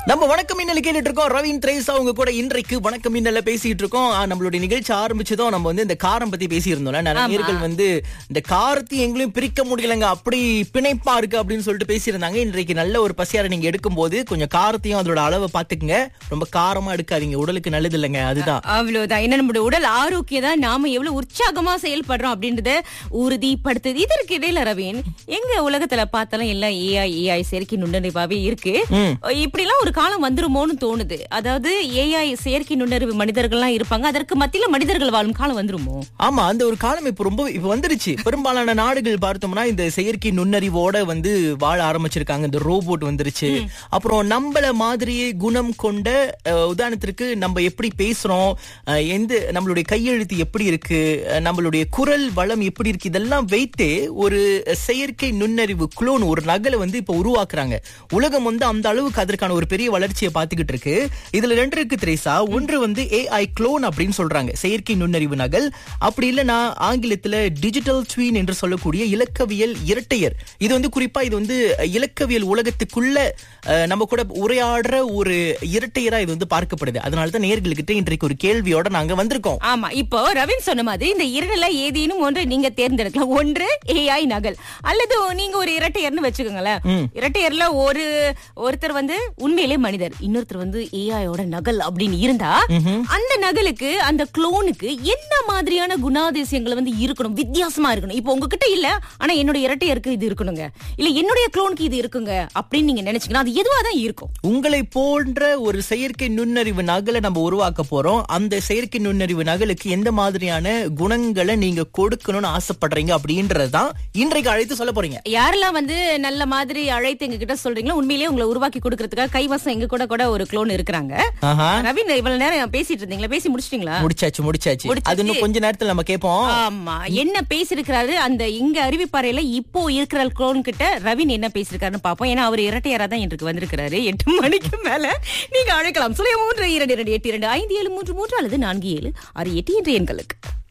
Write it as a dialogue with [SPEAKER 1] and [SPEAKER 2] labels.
[SPEAKER 1] நம்ம வணக்கம் மின்னல கேட்டுட்டு இருக்கோம். ரவீன் திரேசா அவங்க கூட இன்றைக்கு வணக்கம் மின்னல பேசிட்டு இருக்கோம். நம்மளுடைய நிகழ்ச்சி ஆரம்பிச்சதும் நம்ம இந்த காரம் பத்தி பேசியிருந்தோம்ல. நிறைய நேர்கள் இந்த காரத்தை எங்களையும் பிரிக்க முடியலங்க, அப்படி பிணைப்பா இருக்கு அப்படின்னு சொல்லிட்டு பேசியிருந்தாங்க. இன்றைக்கு நல்ல ஒரு பசியார நீங்க எடுக்கும் போது கொஞ்சம் காரத்தையும் அதோட அளவை பாத்துக்குங்க. ரொம்ப காரமா எடுக்காதீங்க, உடலுக்கு நல்லது இல்லைங்க. அதுதான்
[SPEAKER 2] அவ்வளவுதான். என்ன நம்முடைய உடல் ஆரோக்கியம் தான் நாம எவ்வளவு உற்சாகமா செயல்படுறோம் அப்படின்றத உறுதிப்படுத்துது. இதற்கு இடையில ரவீன், எங்க உலகத்துல பார்த்தாலும் எல்லாம் ஏஐ செயற்கை நுண்ணறிவாவே இருக்கு. இப்படி எல்லாம் ஒரு காலம் வந்துருமோன்னு தோணுது. அதாவது ஏஐ செயற்கை நுண்ணறிவு மனிதர்கள்லாம் இருப்பாங்க, அதற்கு மத்தியில மனிதர்கள் வாழும் காலம் வந்துருமோ?
[SPEAKER 1] ஆமா, அந்த ஒரு காலம் இப்ப வந்துருச்சு. பெரும்பாலான நாடுகள் பார்த்தோம்னா இந்த செயற்கை நுண்ணறிவோட வாழ ஆரம்பிச்சிருக்காங்க. இந்த ரோபோட் வந்துருச்சு. அப்புறம் நம்மள மாதிரியே குணம் கொண்ட, உதாரணத்திற்கு நம்ம எப்படி பேசுறோம், நம்மளுடைய கையெழுத்து எப்படி இருக்கு, நம்மளுடைய குரல் வளம் எப்படி இருக்கு, இதெல்லாம் வைத்து ஒரு செயற்கை நுண்ணறிவு குளோன், ஒரு நகலை இப்ப உருவாக்குறாங்க. உலகம் அந்த அளவுக்கு அதற்கான ஒரு பெரிய வளர்ச்சியை பார்த்துக்கிட்டு இருக்கு. இதுல ரெண்டு இருக்கு திரேசா. ஒன்று ஏஐ குளோன் அப்படின்னு சொல்றாங்க, செயற்கை நுண்ணறிவு நகல். அப்படி இல்லைன்னா ஆங்கிலத்துல டிஜிட்டல் ட்வீன் என்று சொல்லக்கூடிய இலக்கவியல் இரட்டையர். இது குறிப்பா இலக்கவியல் உலகத்துக்குள்ள நம்ம கூட உரையாடுற ஒரு இரட்டையரா இது பார்க்கப்படுது. அதனாலதான் நேயர்களுக்கிட்ட இன்றைக்கு ஒரு கேள்வியோட நாங்க வந்திருக்கோம்.
[SPEAKER 2] ஆமா, இப்போ ரவீன் சொன்ன மாதிரி இந்த இரண்டுல ஏதேனும் ஒன்று நீங்க தேர்ந்தெடுக்கலாம். ஒன்று ஏஐ நகல், அல்லது நீங்க ஒரு இரட்டையர்னு வச்சுக்கோங்களேன். இரட்டையர்ல ஒருத்தர் உண்மையிலே மனிதர், இன்னொருத்தர் ஏஐயோட நகல் அப்படின்னு இருந்தா, அந்த நகலுக்கு அந்த குளோனுக்கு என்ன மாதிரியான குணாதிசயங்கள் இருக்கணும், வித்தியாசமா இருக்கணும். இப்போ உங்ககிட்ட இல்ல, ஆனா என்னுடைய இரட்டையருக்கு இது இருக்கணுங்க, இல்ல என்னுடைய குளோனுக்கு இது இருக்குங்க அப்படின்னு நீங்க நினைச்சீங்கன்னா அது எதுவாதான் இருக்கும்.
[SPEAKER 1] உங்களை போன்ற ஒரு செயற்கை நுண்ணறிவு நகலை நம்ம உருவாக்க போறோம். அந்த செயற்கை நுண்ணறிவு நகலுக்கு எந்த மாதிரியான குணங்களை நீங்க கொடுக்கணும்னு ஆசைப்படுறீங்க அப்படின்றதுதான் இன்றைக்கு அழைத்து சொல்ல போறீங்க.
[SPEAKER 2] யாரெல்லாம் நல்ல மாதிரி அழைத்து எங்க கிட்ட சொல்றீங்களோ, உண்மையிலேயே உங்களை உருவாக்கி கொடுக்கறதுக்காக கைவசம் எங்க கூட ஒரு குளோன் இருக்கிறாங்க. ரவீன், இவ்வளவு நேரம் பேசிட்டு இருந்தீங்களா? பேசி முடிச்சிட்டீங்களா?
[SPEAKER 1] முடிச்சாச்சு. அது இன்னும் கொஞ்ச நேரத்துல நம்ம கேட்போம்.
[SPEAKER 2] ஆமா, என்ன பேசிருக்கிறாரு அந்த இங்க அறிவிப்பாறையில இப்போ இருக்கிற குளோன் கிட்ட ரவீன் என்ன பேசிருக்காருன்னு பாப்போம். ஏன்னா அவர் இரட்டையரா தான் இன்றைக்கு வந்திருக்கிறாரு. 8 மணிக்கு மேல நீங்க அழைக்கலாம். 3 2 2 8 2 5 7 3 3 அல்லது 4 7 6 8 என்ற எண்களுக்கு.